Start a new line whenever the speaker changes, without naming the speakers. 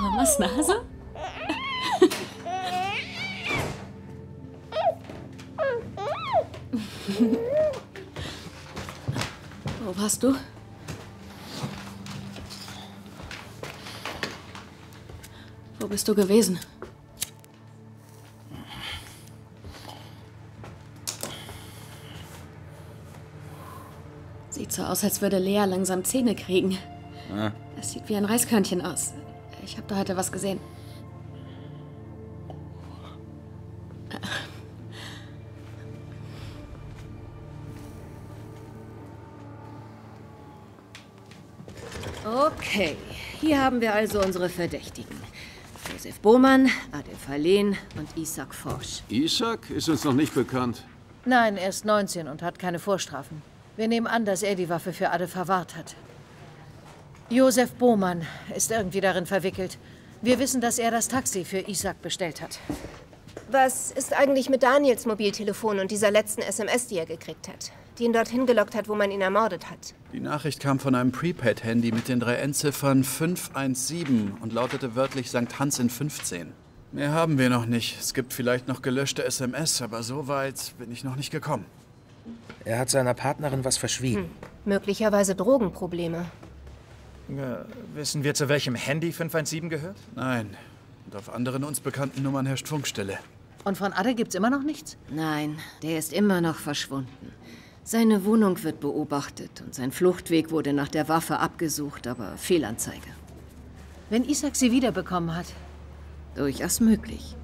Mamas Nase? Wo warst du? Wo bist du gewesen? Sieht so aus, als würde Lea langsam Zähne kriegen.
Ja.
Es sieht wie ein Reiskörnchen aus. Ich habe da heute was gesehen.
Okay, hier haben wir also unsere Verdächtigen. Josef Bohmann, Adel Verleen und Isaac Forsch.
Isaac ist uns noch nicht bekannt.
Nein, er ist 19 und hat keine Vorstrafen. Wir nehmen an, dass er die Waffe für Adel verwahrt hat. Josef Bohmann ist irgendwie darin verwickelt. Wir wissen, dass er das Taxi für Isaac bestellt hat.
Was ist eigentlich mit Daniels Mobiltelefon und dieser letzten SMS, die er gekriegt hat? Die ihn dorthin gelockt hat, wo man ihn ermordet hat.
Die Nachricht kam von einem Prepaid-Handy mit den 3 Endziffern 517 und lautete wörtlich St. Hans in 15. Mehr haben wir noch nicht. Es gibt vielleicht noch gelöschte SMS, aber so weit bin ich noch nicht gekommen.
Er hat seiner Partnerin was verschwiegen.
Möglicherweise Drogenprobleme.
Wissen wir, zu welchem Handy 517 gehört?
Nein. Und auf anderen uns bekannten Nummern herrscht Funkstille.
Und von Adel gibt's immer noch nichts?
Nein, der ist immer noch verschwunden. Seine Wohnung wird beobachtet und sein Fluchtweg wurde nach der Waffe abgesucht, aber Fehlanzeige.
Wenn Isaac sie wiederbekommen hat.
Durchaus möglich.